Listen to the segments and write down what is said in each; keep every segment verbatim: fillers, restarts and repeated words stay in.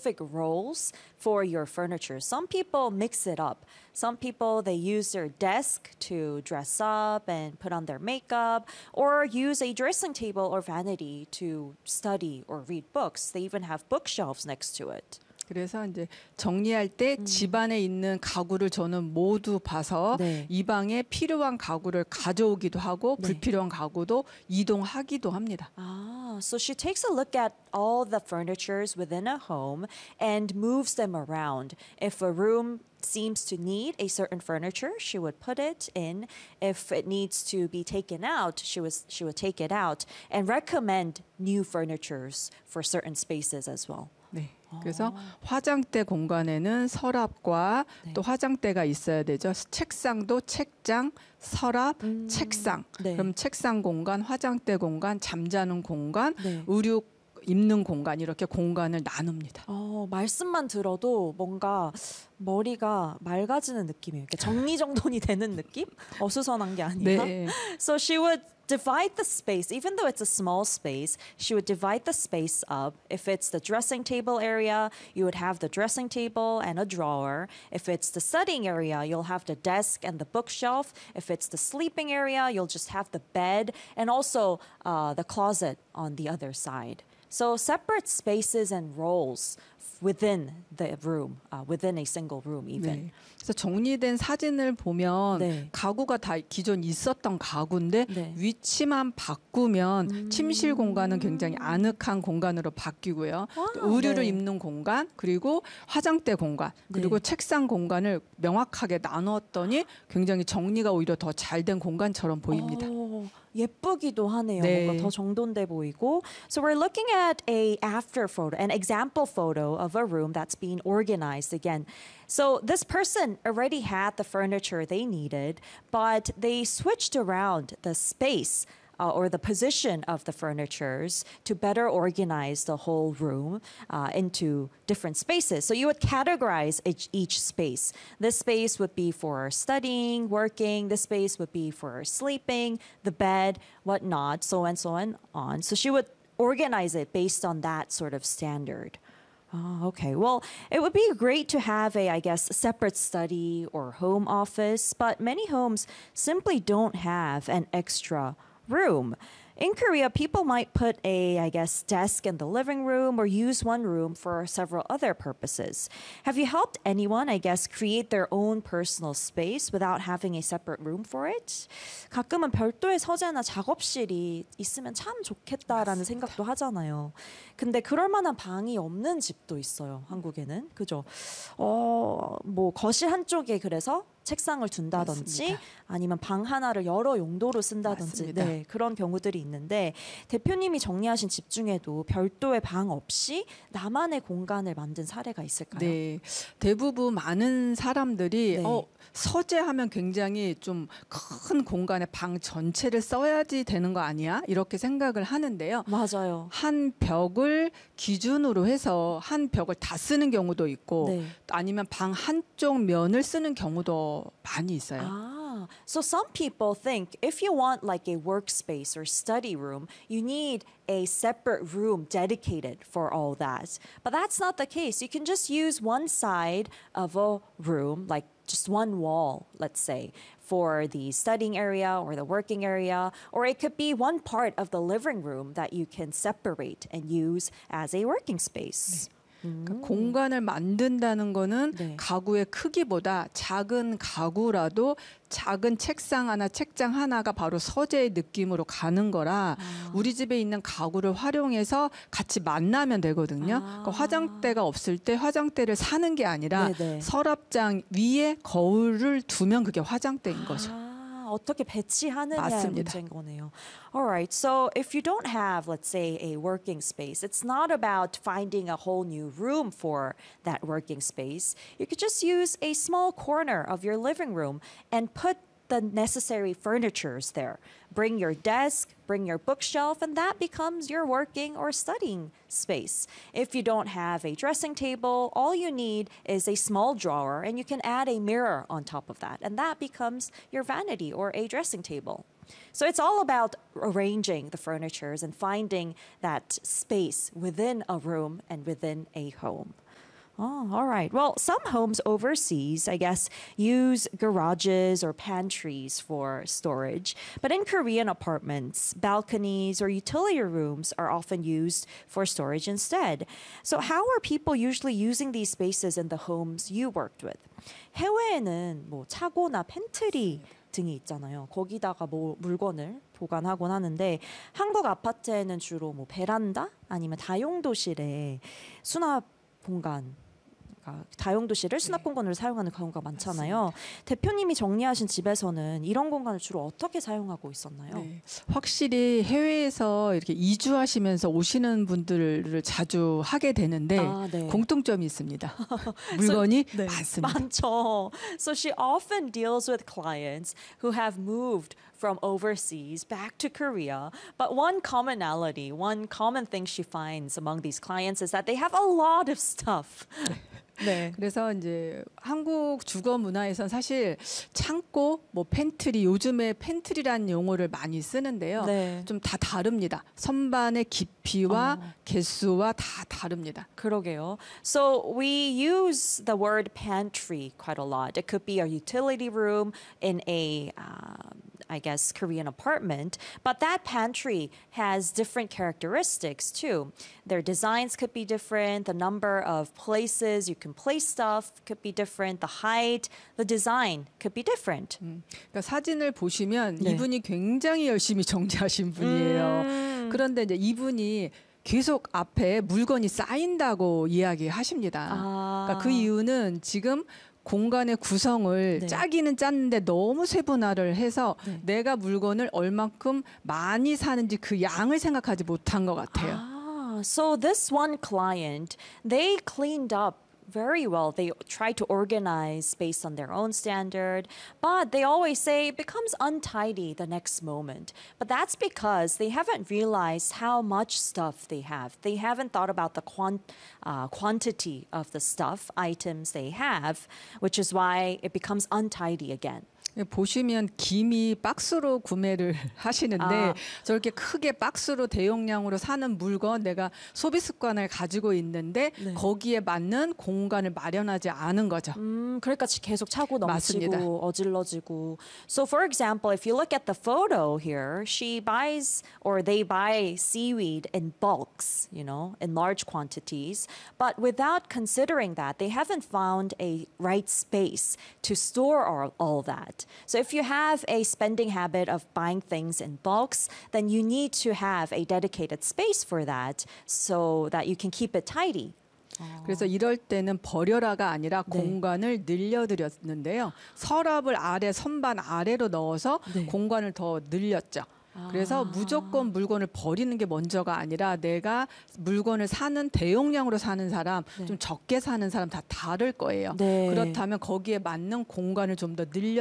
specific roles for your furniture. Some people mix it up. Some people, they use their desk to dress up and put on their makeup, or use a dressing table or vanity to study or read books. They even have bookshelves next to it. 그래서 이제 정리할 때 음. 집안에 있는 가구를 저는 모두 봐서 네. 이 방에 필요한 가구를 가져오기도 하고 네. 불필요한 가구도 이동하기도 합니다. Ah, so she takes a look at all the furnitures within a home and moves them around. If a room seems to need a certain furniture, she would put it in. If it needs to be taken out, she was she would take it out and recommend new furnitures for certain spaces as well. 네. 그래서 화장대 공간에는 서랍과 네. 또 화장대가 있어야 되죠. 책상도 책장, 서랍, 음, 책상. 네. 그럼 책상 공간, 화장대 공간, 잠자는 공간, 네. 의류 입는 공간 이렇게 공간을 나눕니다. 어, 말씀만 들어도 뭔가 머리가 맑아지는 느낌이에요. 이렇게 정리정돈이 되는 느낌? 어수선한 게 아니라. 네. So she would divide the space, even though it's a small space, she would divide the space up. If it's the dressing table area, you would have the dressing table and a drawer. If it's the studying area, you'll have the desk and the bookshelf. If it's the sleeping area, you'll just have the bed and also uh, the closet on the other side. So separate spaces and roles within the room, uh, within a single room even. 네. 그래서 정리된 사진을 보면 네. 가구가 다 기존 있었던 가구인데 네. 위치만 바꾸면 음. 침실 공간은 굉장히 아늑한 공간으로 바뀌고요. 아, 또 의류를 네. 입는 공간, 그리고 화장대 공간, 그리고 네. 책상 공간을 명확하게 나누었더니 굉장히 정리가 오히려 더 잘 된 공간처럼 보입니다. 오, 예쁘기도 하네요. 네. 뭔가 더 정돈돼 보이고. So we're looking at a after photo, an example photo of a room that's being organized again. So this person already had the furniture they needed, but they switched around the space uh, or the position of the furnitures to better organize the whole room uh, into different spaces. So you would categorize each, each space. This space would be for studying, working. This space would be for sleeping, the bed, whatnot, so and so and on. So she would organize it based on that sort of standard. Oh, okay. Well, it would be great to have a, I guess, separate study or home office, but many homes simply don't have an extra room. In Korea, people might put a, I guess, desk in the living room or use one room for several other purposes. Have you helped anyone, I guess, create their own personal space without having a separate room for it? 가끔은 별도의 서재나 작업실이 있으면 참 좋겠다라는 생각도 하잖아요. 근데 그럴 만한 방이 없는 집도 있어요, 한국에는. 그죠? 어, 뭐 거실 한쪽에 그래서 책상을 둔다든지 맞습니다. 아니면 방 하나를 여러 용도로 쓴다든지 맞습니다. 네, 그런 경우들이 있는데 대표님이 정리하신 집 중에도 별도의 방 없이 나만의 공간을 만든 사례가 있을까요? 네, 대부분 많은 사람들이 네. 어, 서재하면 굉장히 좀 큰 공간에 방 전체를 써야지 되는 거 아니야? 이렇게 생각을 하는데요. 맞아요. 한 벽을 기준으로 해서 한 벽을 다 쓰는 경우도 있고 네. 아니면 방 한쪽 면을 쓰는 경우도 많이 있어요. Ah, so some people think if you want like a workspace or study room, you need a separate room dedicated for all that. But that's not the case. You can just use one side of a room, like just one wall, let's say, for the studying area or the working area, or it could be one part of the living room that you can separate and use as a working space. 그러니까 공간을 만든다는 거는 네. 가구의 크기보다 작은 가구라도 작은 책상 하나, 책장 하나가 바로 서재의 느낌으로 가는 거라 아. 우리 집에 있는 가구를 활용해서 같이 만나면 되거든요. 아. 그러니까 화장대가 없을 때 화장대를 사는 게 아니라 네네. 서랍장 위에 거울을 두면 그게 화장대인 거죠. 아, 어떻게 배치하느냐의 맞습니다. 문제인 거네요. All right. So if you don't have, let's say, a working space, it's not about finding a whole new room for that working space. You could just use a small corner of your living room and put the necessary furnitures there. Bring your desk, bring your bookshelf, and that becomes your working or studying space. If you don't have a dressing table, all you need is a small drawer, and you can add a mirror on top of that, and that becomes your vanity or a dressing table. So it's all about arranging the furnitures and finding that space within a room and within a home. Oh, all right. Well, some homes overseas, I guess, use garages or pantries for storage. But in Korean apartments, balconies or utility rooms are often used for storage instead. So, how are people usually using these spaces in the homes you worked with? 해외에는 뭐 차고나 팬트리 등이 있잖아요. 거기다가 뭐 물건을 보관하곤 하는데 한국 아파트에는 주로 뭐 베란다 아니면 다용도실에 수납 공간 다용도실을 수납 공간으로 사용하는 경우가 많잖아요. 맞습니다. 대표님이 정리하신 집에서는 이런 공간을 주로 어떻게 사용하고 있었나요? 네, 확실히 해외에서 이렇게 이주하시면서 오시는 분들을 자주 하게 되는데 아, 네. 공통점이 있습니다. 물건이 so, 네, 많습니다. 많죠. So she often deals with clients who have moved from overseas back to Korea. But one commonality, one common thing she finds among these clients is that they have a lot of stuff. 네. 그래서 이제 한국 주거 문화에선 사실 창고, 뭐 팬트리, 요즘에 팬트리라는 용어를 많이 쓰는데요. 네. 좀 다 다릅니다. 선반의 깊이와 어. 개수와 다 다릅니다. 그러게요. So we use the word pantry quite a lot. It could be a utility room in a um, I guess, Korean apartment. But that pantry has different characteristics too. Their designs could be different. The number of places you can place stuff could be different. The height, the design could be different. 음, 그러니까 사진을 보시면 네. 이분이 굉장히 열심히 정리하신 분이에요. 음. 그런데 이제 이분이 계속 앞에 물건이 쌓인다고 이야기하십니다. 아. 그러니까 그 이유는 지금 공간의 구성을 네. 짜기는 짰는데 너무 세분화를 해서 네. 내가 물건을 얼만큼 많이 사는지 그 양을 생각하지 못한 것 같아요. Ah, so this one client, they cleaned up very well. They try to organize based on their own standard, but they always say it becomes untidy the next moment. But that's because they haven't realized how much stuff they have. They haven't thought about the quant- uh, quantity of the stuff, items they have, which is why it becomes untidy again. 보시면 김이 박스로 구매를 하시는데 아. 저렇게 크게 박스로 대용량으로 사는 물건 내가 소비 습관을 가지고 있는데 네. 거기에 맞는 공간을 마련하지 않은 거죠. 음, 그러니까 계속 차고 맞습니다. 넘치고 어질러지고. So for example, if you look at the photo here, she buys or they buy seaweed in bulks, you know, in large quantities. But without considering that, they haven't found a right space to store all, all that. So if you have a spending habit of buying things in bulks, then you need to have a dedicated space for that so that you can keep it tidy. 그래서 이럴 때는 버려라가 아니라 네. 공간을 늘려드렸는데요. 서랍을 아래 선반 아래로 넣어서 네. 공간을 더 늘렸죠. 그래서 아. 무조건 물건을 버리는 게 먼저가 아니라 내가 물건을 사는 대용량으로 사는 사람, 네. 좀 적게 사는 사람 다 다를 거예요. 네. 그렇다면 거기에 맞는 공간을 좀 더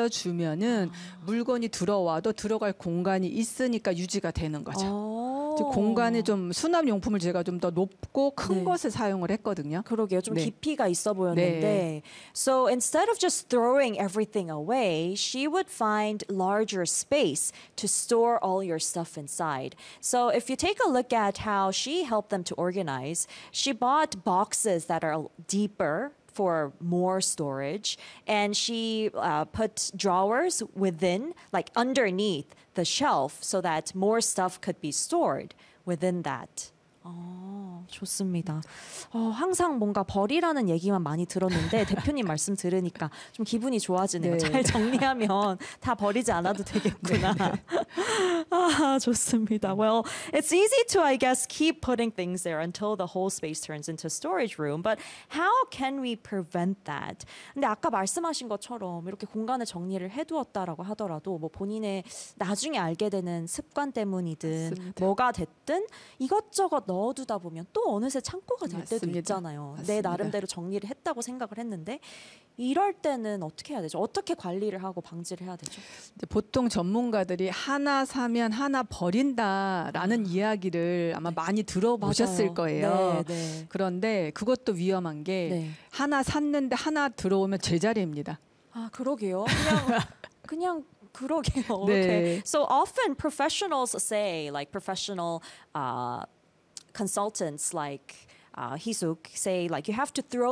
늘려주면은 물건이 들어와도 들어갈 공간이 있으니까 유지가 되는 거죠. 어. 즉 공간에 좀 수납 용품을 제가 좀 더 높고 큰 네. 것을 사용을 했거든요. 그러게요. 좀 네. 깊이가 있어 보였는데. 네. So instead of just throwing everything away, she would find larger space to store all your stuff inside. So if you take a look at how she helped them to organize, she bought boxes that are deeper for more storage, and she uh, put drawers within, like underneath the shelf, so that more stuff could be stored within that. 어, 좋습니다. 어, 항상 뭔가 버리라는 얘기만 많이 들었는데 대표님 말씀 들으니까 좀 기분이 좋아지네요. 네. 잘 정리하면 다 버리지 않아도 되겠구나. 아, 좋습니다. Well, it's easy to, I guess, keep putting things there until the whole space turns into a storage room. But how can we prevent that? 근데 아까 말씀하신 것처럼 이렇게 공간을 정리를 해두었다라고 하더라도 뭐 본인의 나중에 알게 되는 습관 때문이든 맞습니다. 뭐가 됐든 이것저것 넣어두다 보면 또 어느새 창고가 될 때도 맞습니다. 있잖아요. 내 맞습니다. 나름대로 정리를 했다고 생각을 했는데 이럴 때는 어떻게 해야 되죠? 어떻게 관리를 하고 방지를 해야 되죠? 이제 보통 전문가들이 하나 사면 하나 버린다라는 이야기를 아마 많이 들어보셨을 맞아요. 거예요. 네, 네. 그런데 그것도 위험한 게 네. 하나 샀는데 하나 들어오면 제자리입니다. 아, 그러게요. 그냥 그냥 그러게요. 네. Okay. So often professionals say, like professional uh, consultants like uh, Hisuk say, like you have to throw